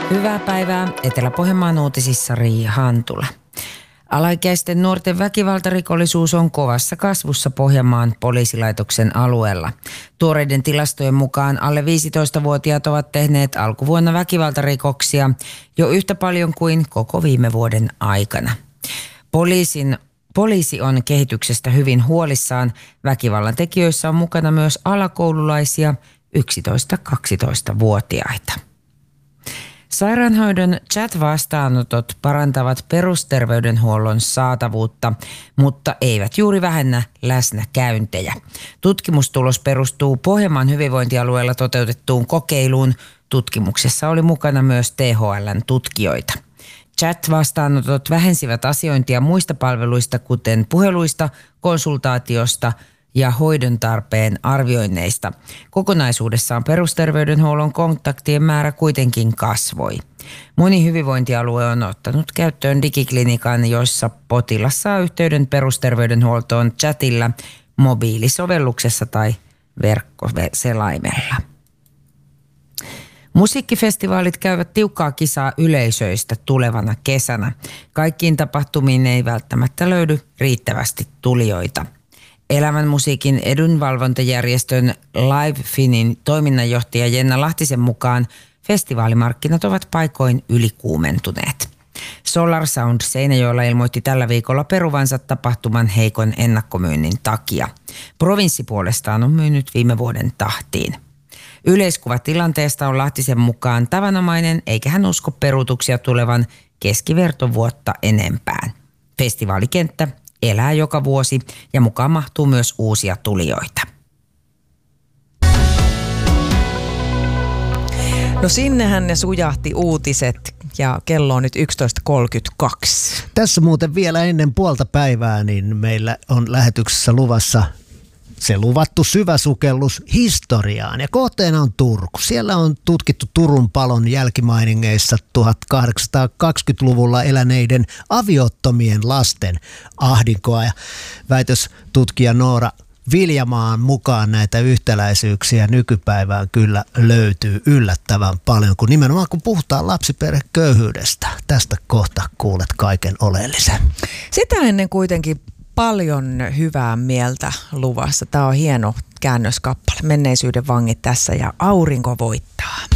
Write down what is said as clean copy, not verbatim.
Hyvää päivää. Etelä-Pohjanmaan uutisissa Riia Hantula. Alaikäisten nuorten väkivaltarikollisuus on kovassa kasvussa Pohjanmaan poliisilaitoksen alueella. Tuoreiden tilastojen mukaan alle 15-vuotiaat ovat tehneet alkuvuonna väkivaltarikoksia jo yhtä paljon kuin koko viime vuoden aikana. Poliisi on kehityksestä hyvin huolissaan. Väkivallan tekijöissä on mukana myös alakoululaisia 11-12-vuotiaita. Sairaanhoidon chat-vastaanotot parantavat perusterveydenhuollon saatavuutta, mutta eivät juuri vähennä läsnäkäyntejä. Tutkimustulos perustuu Pohjanmaan hyvinvointialueella toteutettuun kokeiluun. Tutkimuksessa oli mukana myös THL:n tutkijoita. Chat-vastaanotot vähensivät asiointia muista palveluista, kuten puheluista, konsultaatiosta ja hoidon tarpeen arvioinneista. Kokonaisuudessaan perusterveydenhuollon kontaktien määrä kuitenkin kasvoi. Moni hyvinvointialue on ottanut käyttöön digiklinikan, jossa potilas saa yhteyden perusterveydenhuoltoon chatilla, mobiilisovelluksessa tai verkkoselaimella. Musiikkifestivaalit käyvät tiukkaa kisaa yleisöistä tulevana kesänä. Kaikkiin tapahtumiin ei välttämättä löydy riittävästi tulijoita. Elävän musiikin edunvalvontajärjestön Live Finin toiminnanjohtaja Jenna Lahtisen mukaan festivaalimarkkinat ovat paikoin ylikuumentuneet. Solar Sound Seinäjoella ilmoitti tällä viikolla peruvansa tapahtuman heikon ennakkomyynnin takia. Provinssi puolestaan on myynyt viime vuoden tahtiin. Yleiskuva tilanteesta on Lahtisen mukaan tavanomainen, eikä hän usko peruutuksia tulevan keskivertovuotta enempään. Festivaalikenttä elää joka vuosi ja mukaan mahtuu myös uusia tulijoita. No sinnehän ne sujahti uutiset ja kello on nyt 11.32. Tässä muuten vielä ennen puolta päivää niin meillä on lähetyksessä luvassa se luvattu syväsukellus historiaan ja kohteena on Turku. Siellä on tutkittu Turun palon jälkimainingeissa 1820-luvulla eläneiden aviottomien lasten ahdinkoa ja väitöstutkija Noora Viljamaan mukaan näitä yhtäläisyyksiä nykypäivään kyllä löytyy yllättävän paljon, kun puhutaan lapsiperheköyhyydestä. Tästä kohta kuulet kaiken oleellisen. Sitä ennen kuitenkin paljon hyvää mieltä luvassa. Tämä on hieno käännöskappale. Menneisyyden vangit tässä ja aurinko voittaa.